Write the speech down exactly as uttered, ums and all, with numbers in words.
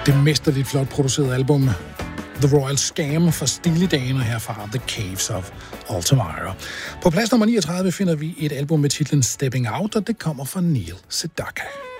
Det mesterligt flot producerede album The Royal Scam for Steely Dan og herfra The Caves of Altamira. På plads nummer niogtredive finder vi et album med titlen Stepping Out, og det kommer fra Neil Sedaka.